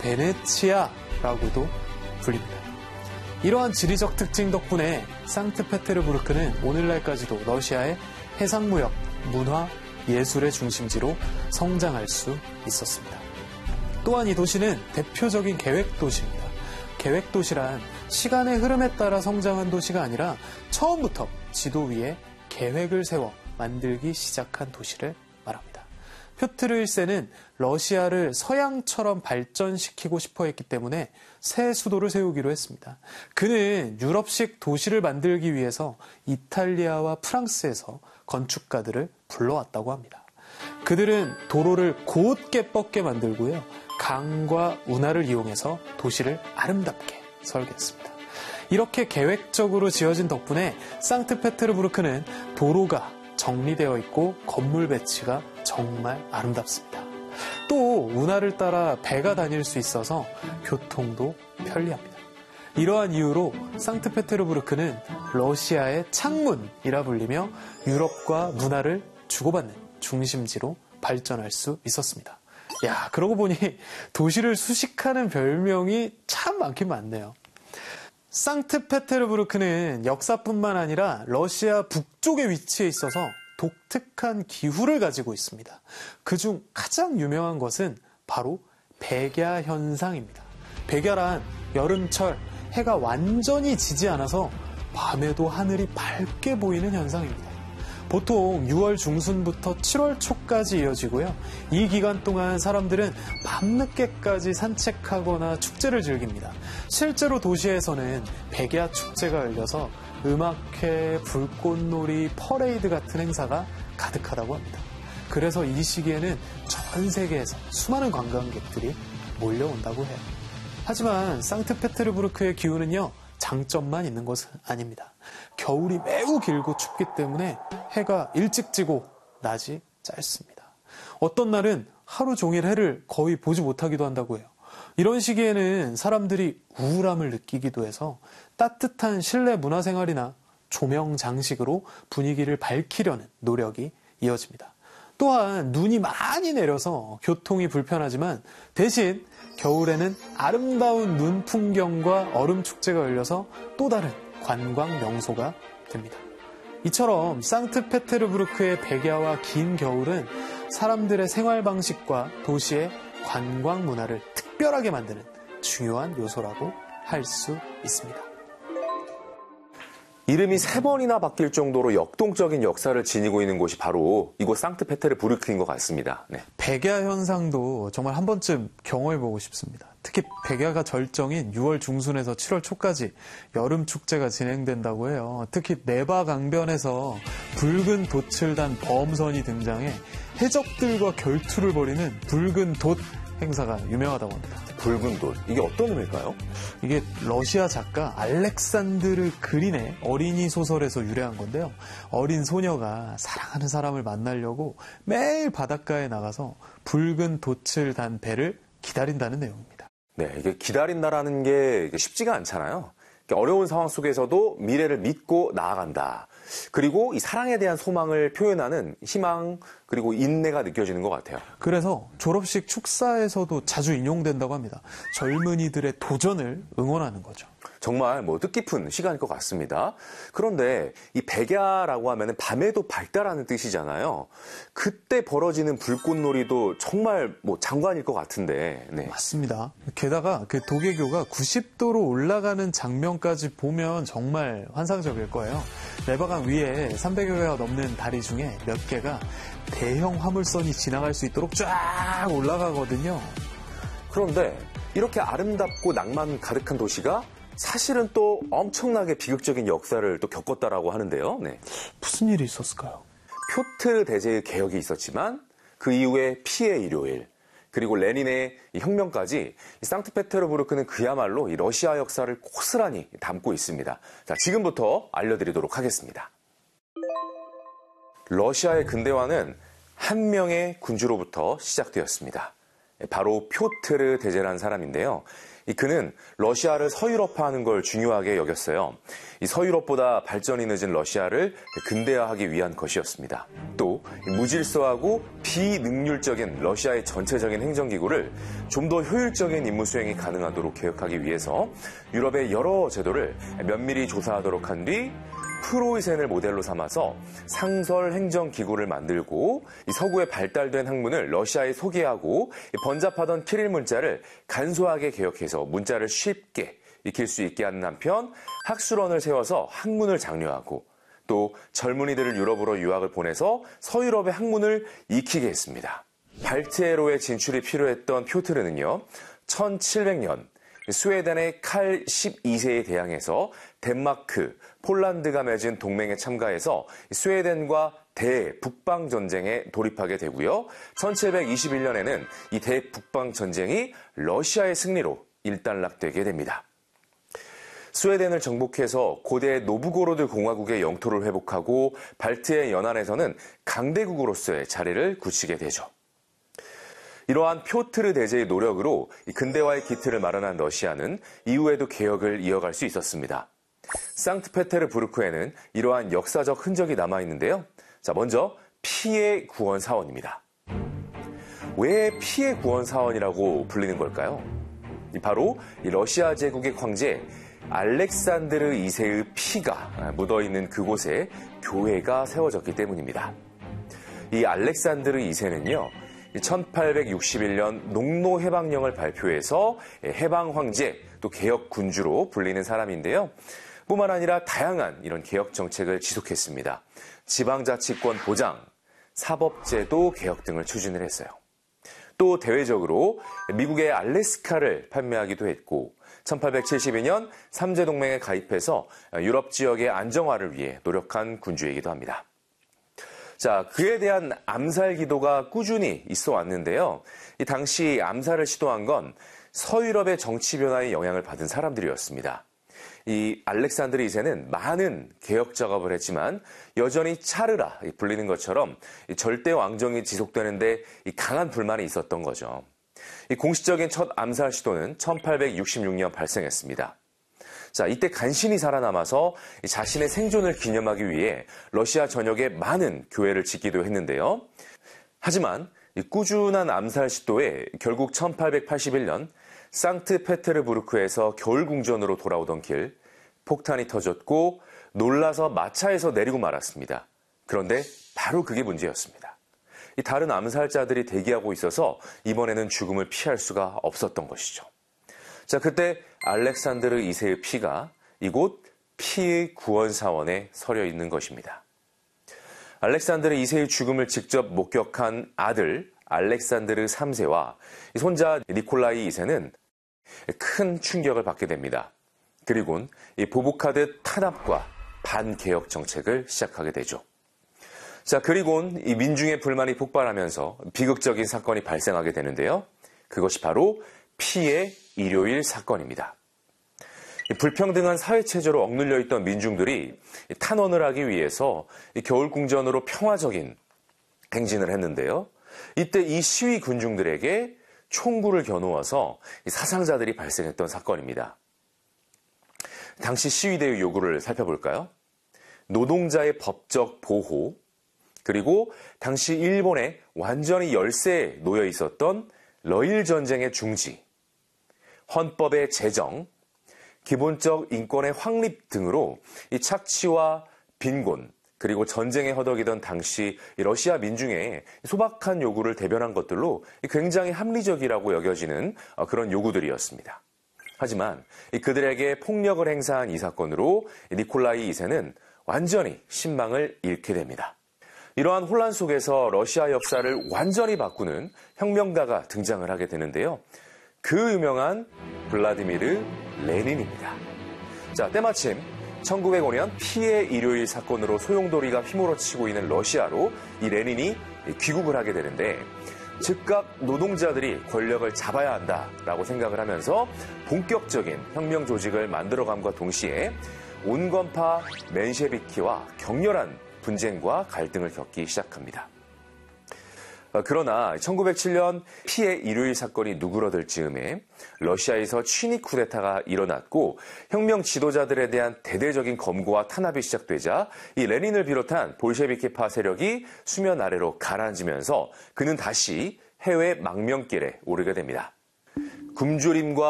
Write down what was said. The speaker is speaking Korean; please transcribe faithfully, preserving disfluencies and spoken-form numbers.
베네치아라고도 불립니다. 이러한 지리적 특징 덕분에 상트페테르부르크는 오늘날까지도 러시아의 해상무역, 문화, 예술의 중심지로 성장할 수 있었습니다. 또한 이 도시는 대표적인 계획도시입니다. 계획도시란 시간의 흐름에 따라 성장한 도시가 아니라 처음부터 지도 위에 계획을 세워 만들기 시작한 도시를 말합니다. 표트르 일 세는 러시아를 서양처럼 발전시키고 싶어 했기 때문에 새 수도를 세우기로 했습니다. 그는 유럽식 도시를 만들기 위해서 이탈리아와 프랑스에서 건축가들을 불러왔다고 합니다. 그들은 도로를 곧게 뻗게 만들고요. 강과 운하를 이용해서 도시를 아름답게 설계했습니다. 이렇게 계획적으로 지어진 덕분에 상트페테르부르크는 도로가 정리되어 있고 건물 배치가 정말 아름답습니다. 또 운하를 따라 배가 다닐 수 있어서 교통도 편리합니다. 이러한 이유로 상트페테르부르크는 러시아의 창문이라 불리며 유럽과 문화를 주고받는 중심지로 발전할 수 있었습니다. 야, 그러고 보니 도시를 수식하는 별명이 참 많긴 많네요. 상트페테르부르크는 역사뿐만 아니라 러시아 북쪽에 위치해 있어서 독특한 기후를 가지고 있습니다. 그중 가장 유명한 것은 바로 백야 현상입니다. 백야란 여름철 해가 완전히 지지 않아서 밤에도 하늘이 밝게 보이는 현상입니다. 보통 유월 중순부터 칠월 초까지 이어지고요. 이 기간 동안 사람들은 밤늦게까지 산책하거나 축제를 즐깁니다. 실제로 도시에서는 백야 축제가 열려서 음악회, 불꽃놀이, 퍼레이드 같은 행사가 가득하다고 합니다. 그래서 이 시기에는 전 세계에서 수많은 관광객들이 몰려온다고 해요. 하지만 상트페테르부르크의 기후는요, 장점만 있는 것은 아닙니다. 겨울이 매우 길고 춥기 때문에 해가 일찍 지고 낮이 짧습니다. 어떤 날은 하루 종일 해를 거의 보지 못하기도 한다고 해요. 이런 시기에는 사람들이 우울함을 느끼기도 해서 따뜻한 실내 문화생활이나 조명 장식으로 분위기를 밝히려는 노력이 이어집니다. 또한 눈이 많이 내려서 교통이 불편하지만 대신 겨울에는 아름다운 눈 풍경과 얼음 축제가 열려서 또 다른 관광 명소가 됩니다. 이처럼 상트페테르부르크의 백야와 긴 겨울은 사람들의 생활 방식과 도시의 관광 문화를 특별하게 만드는 중요한 요소라고 할 수 있습니다. 이름이 세 번이나 바뀔 정도로 역동적인 역사를 지니고 있는 곳이 바로 이곳 상트페테르부르크인 것 같습니다. 네. 백야 현상도 정말 한 번쯤 경험해보고 싶습니다. 특히 백야가 절정인 유월 중순에서 칠월 초까지 여름 축제가 진행된다고 해요. 특히 네바 강변에서 붉은 돛을 단 범선이 등장해 해적들과 결투를 벌이는 붉은 돛 행사가 유명하다고 합니다. 붉은 돛, 이게 어떤 의미일까요? 이게 러시아 작가 알렉산드르 그린의 어린이 소설에서 유래한 건데요. 어린 소녀가 사랑하는 사람을 만나려고 매일 바닷가에 나가서 붉은 돛을 단 배를 기다린다는 내용입니다. 네, 이게 기다린다라는 게 쉽지가 않잖아요. 어려운 상황 속에서도 미래를 믿고 나아간다. 그리고 이 사랑에 대한 소망을 표현하는 희망 그리고 인내가 느껴지는 것 같아요. 그래서 졸업식 축사에서도 자주 인용된다고 합니다. 젊은이들의 도전을 응원하는 거죠. 정말 뭐 뜻깊은 시간일 것 같습니다. 그런데 이 백야라고 하면은 밤에도 밝다라는 뜻이잖아요. 그때 벌어지는 불꽃놀이도 정말 뭐 장관일 것 같은데. 네. 맞습니다. 게다가 그 도개교가 구십 도로 올라가는 장면까지 보면 정말 환상적일 거예요. 네바강 위에 삼백여 개가 넘는 다리 중에 몇 개가 대형 화물선이 지나갈 수 있도록 쫙 올라가거든요. 그런데 이렇게 아름답고 낭만 가득한 도시가 사실은 또 엄청나게 비극적인 역사를 또 겪었다라고 하는데요. 네. 무슨 일이 있었을까요? 표트르 대제의 개혁이 있었지만 그 이후에 피해 일요일 그리고 레닌의 혁명까지 이 상트페테르부르크는 그야말로 이 러시아 역사를 고스란히 담고 있습니다. 자, 지금부터 알려드리도록 하겠습니다. 러시아의 근대화는 한 명의 군주로부터 시작되었습니다. 바로 표트르 대제라는 사람인데요. 그는 러시아를 서유럽화하는 걸 중요하게 여겼어요. 이 서유럽보다 발전이 늦은 러시아를 근대화하기 위한 것이었습니다. 또 무질서하고 비능률적인 러시아의 전체적인 행정기구를 좀 더 효율적인 임무 수행이 가능하도록 개혁하기 위해서 유럽의 여러 제도를 면밀히 조사하도록 한 뒤 프로이센을 모델로 삼아서 상설 행정기구를 만들고 서구에 발달된 학문을 러시아에 소개하고 번잡하던 키릴 문자를 간소하게 개혁해서 문자를 쉽게 익힐 수 있게 하는 한편 학술원을 세워서 학문을 장려하고 또 젊은이들을 유럽으로 유학을 보내서 서유럽의 학문을 익히게 했습니다. 발트해로의 진출이 필요했던 표트르는요, 천칠백 년 스웨덴의 칼 십이 세에 대항해서 덴마크, 폴란드가 맺은 동맹에 참가해서 스웨덴과 대북방 전쟁에 돌입하게 되고요. 천칠백이십일 년에는 이 대북방 전쟁이 러시아의 승리로 일단락되게 됩니다. 스웨덴을 정복해서 고대 노브고로드 공화국의 영토를 회복하고 발트해 연안에서는 강대국으로서의 자리를 굳히게 되죠. 이러한 표트르 대제의 노력으로 근대화의 기틀을 마련한 러시아는 이후에도 개혁을 이어갈 수 있었습니다. 상트페테르부르크에는 이러한 역사적 흔적이 남아있는데요. 자, 먼저 피해 구원 사원입니다. 왜 피해 구원 사원이라고 불리는 걸까요? 바로 러시아 제국의 황제 알렉산드르 이 세의 피가 묻어있는 그곳에 교회가 세워졌기 때문입니다. 이 알렉산드르 이 세는요, 천팔백육십일 년 농노해방령을 발표해서 해방 황제 또 개혁 군주로 불리는 사람인데요. 뿐만 아니라 다양한 이런 개혁 정책을 지속했습니다. 지방자치권 보장, 사법제도 개혁 등을 추진을 했어요. 또 대외적으로 미국의 알래스카를 판매하기도 했고 천팔백칠십이 년 삼제동맹에 가입해서 유럽 지역의 안정화를 위해 노력한 군주이기도 합니다. 자, 그에 대한 암살 기도가 꾸준히 있어 왔는데요. 이 당시 암살을 시도한 건 서유럽의 정치 변화에 영향을 받은 사람들이었습니다. 이 알렉산드르 이 세는 많은 개혁 작업을 했지만 여전히 차르라 불리는 것처럼 절대 왕정이 지속되는데 강한 불만이 있었던 거죠. 이 공식적인 첫 암살 시도는 천팔백육십육 년 발생했습니다. 자, 이때 간신히 살아남아서 자신의 생존을 기념하기 위해 러시아 전역에 많은 교회를 짓기도 했는데요. 하지만 이 꾸준한 암살 시도에 결국 천팔백팔십일 년 상트페테르부르크에서 겨울궁전으로 돌아오던 길 폭탄이 터졌고 놀라서 마차에서 내리고 말았습니다. 그런데 바로 그게 문제였습니다. 이 다른 암살자들이 대기하고 있어서 이번에는 죽음을 피할 수가 없었던 것이죠. 자, 그때 알렉산드르 이 세의 피가 이곳 피의 구원사원에 서려 있는 것입니다. 알렉산드르 이 세의 죽음을 직접 목격한 아들 알렉산드르 삼 세와 손자 니콜라이 이 세는 큰 충격을 받게 됩니다. 그리고는 보복하듯 탄압과 반개혁 정책을 시작하게 되죠. 자, 그리고는 이 민중의 불만이 폭발하면서 비극적인 사건이 발생하게 되는데요. 그것이 바로 피의 일요일 사건입니다. 불평등한 사회체제로 억눌려 있던 민중들이 탄원을 하기 위해서 겨울궁전으로 평화적인 행진을 했는데요. 이때 이 시위 군중들에게 총구를 겨누어서 사상자들이 발생했던 사건입니다. 당시 시위대의 요구를 살펴볼까요? 노동자의 법적 보호, 그리고 당시 일본에 완전히 열세에 놓여 있었던 러일 전쟁의 중지, 헌법의 제정, 기본적 인권의 확립 등으로 이 착취와 빈곤, 그리고 전쟁에 허덕이던 당시 러시아 민중의 소박한 요구를 대변한 것들로 굉장히 합리적이라고 여겨지는 그런 요구들이었습니다. 하지만 그들에게 폭력을 행사한 이 사건으로 니콜라이 이 세는 완전히 신망을 잃게 됩니다. 이러한 혼란 속에서 러시아 역사를 완전히 바꾸는 혁명가가 등장을 하게 되는데요. 그 유명한 블라디미르 레닌입니다. 자, 때마침 천구백오 년 피해 일요일 사건으로 소용돌이가 휘몰아치고 있는 러시아로 이 레닌이 귀국을 하게 되는데 즉각 노동자들이 권력을 잡아야 한다라고 생각을 하면서 본격적인 혁명 조직을 만들어감과 동시에 온건파 맨셰비키와 격렬한 분쟁과 갈등을 겪기 시작합니다. 그러나 천구백칠 년 피해 일요일 사건이 누그러들 즈음에 러시아에서 취니 쿠데타가 일어났고 혁명 지도자들에 대한 대대적인 검거와 탄압이 시작되자 이 레닌을 비롯한 볼셰비키파 세력이 수면 아래로 가라앉으면서 그는 다시 해외 망명길에 오르게 됩니다. 굶주림과